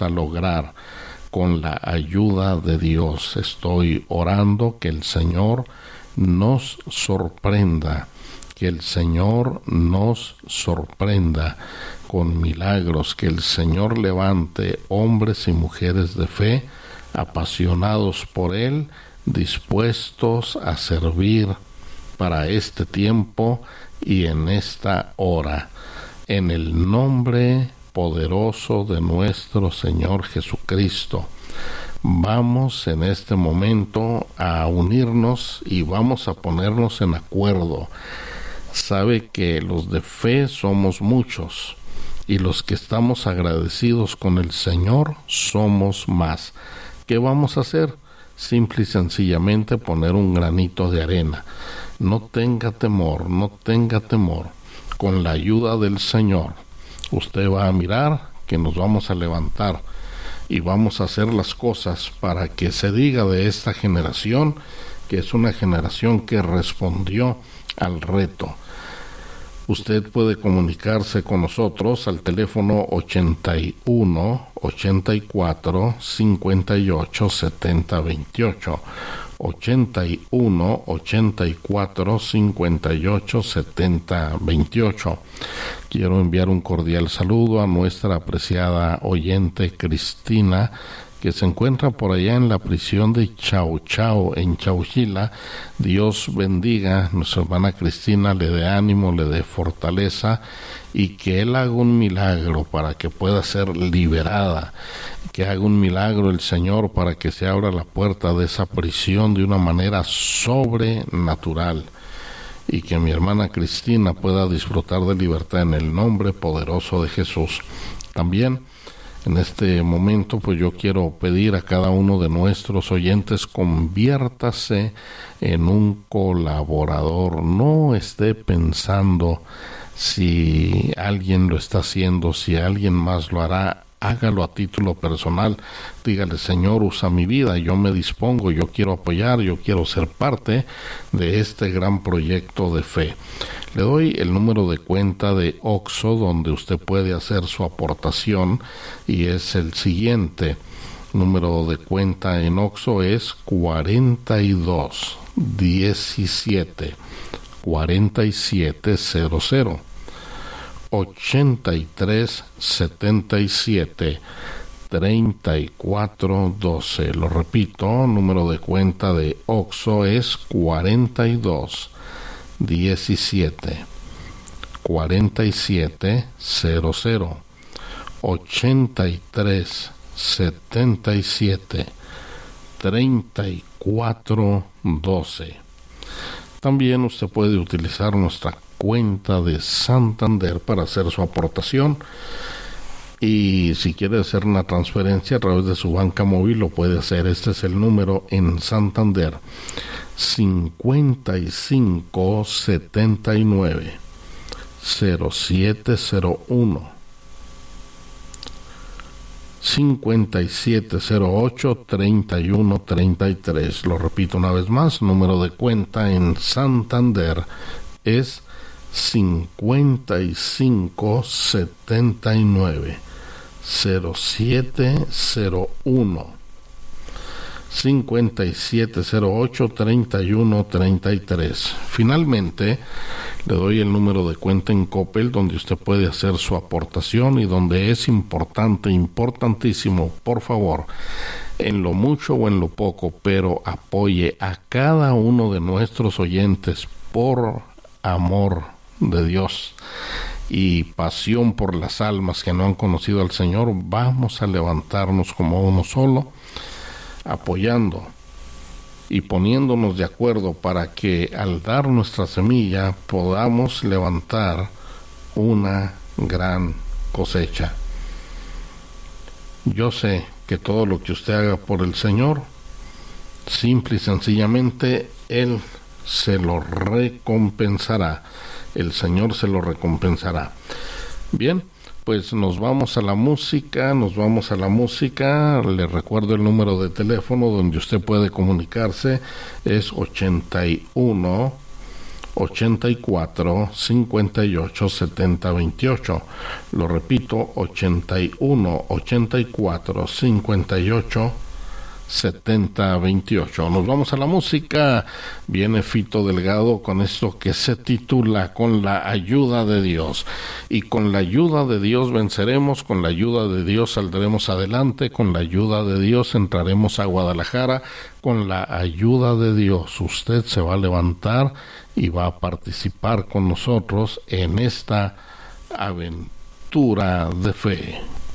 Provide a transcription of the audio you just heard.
vamos a lograr con la ayuda de Dios. Estoy orando que el Señor nos sorprenda, que el Señor nos sorprenda con milagros, que el Señor levante hombres y mujeres de fe, apasionados por Él, dispuestos a servir para este tiempo y en esta hora. En el nombre poderoso de nuestro Señor Jesucristo, vamos en este momento a unirnos y vamos a ponernos en acuerdo. Sabe que los de fe somos muchos y los que estamos agradecidos con el Señor somos más. ¿Qué vamos a hacer? Simple y sencillamente poner un granito de arena. No tenga temor, no tenga temor. Con la ayuda del Señor, usted va a mirar que nos vamos a levantar y vamos a hacer las cosas para que se diga de esta generación que es una generación que respondió al reto. Usted puede comunicarse con nosotros al teléfono 81 84 58 70 28. 81 84 58 70 28. Quiero enviar un cordial saludo a nuestra apreciada oyente Cristina, que se encuentra por allá en la prisión de Chau Chau, en Chauchila. Dios bendiga a nuestra hermana Cristina, le dé ánimo, le dé fortaleza y que Él haga un milagro para que pueda ser liberada, que haga un milagro el Señor para que se abra la puerta de esa prisión de una manera sobrenatural y que mi hermana Cristina pueda disfrutar de libertad en el nombre poderoso de Jesús. También en este momento, pues yo quiero pedir a cada uno de nuestros oyentes, conviértase en un colaborador. No esté pensando si alguien lo está haciendo, si alguien más lo hará. Hágalo a título personal. Dígale: Señor, usa mi vida, yo me dispongo, yo quiero apoyar, yo quiero ser parte de este gran proyecto de fe. Le doy el número de cuenta de OXXO donde usted puede hacer su aportación y es el siguiente. Número de cuenta en OXXO es 42 17 4700 83 77 34 12. Lo repito, número de cuenta de OXXO es 42 17 47 00 83 77 34 12. También usted puede utilizar nuestra cuenta de Santander para hacer su aportación, y si quiere hacer una transferencia a través de su banca móvil lo puede hacer. Este es el número en Santander: 55 79 0701 5708 3133. Lo repito una vez más, número de cuenta en Santander es 55 79 0701 5708 3133. Finalmente, le doy el número de cuenta en Coppel donde usted puede hacer su aportación y donde es importantísimo, por favor, en lo mucho o en lo poco, pero apoye a cada uno de nuestros oyentes por amor de Dios y pasión por las almas que no han conocido al Señor. Vamos a levantarnos como uno solo, apoyando y poniéndonos de acuerdo para que al dar nuestra semilla podamos levantar una gran cosecha. Yo sé que todo lo que usted haga por el Señor, simple y sencillamente Él se lo recompensará. El Señor se lo recompensará. Bien, pues nos vamos a la música. Le recuerdo el número de teléfono donde usted puede comunicarse. Es 81 84 58 70 28. Lo repito, 81 84 58 7028. Nos vamos a la música. Viene Fito Delgado con esto que se titula Con la ayuda de Dios. Y con la ayuda de Dios venceremos, con la ayuda de Dios saldremos adelante, con la ayuda de Dios entraremos a Guadalajara, con la ayuda de Dios usted se va a levantar y va a participar con nosotros en esta aventura de fe.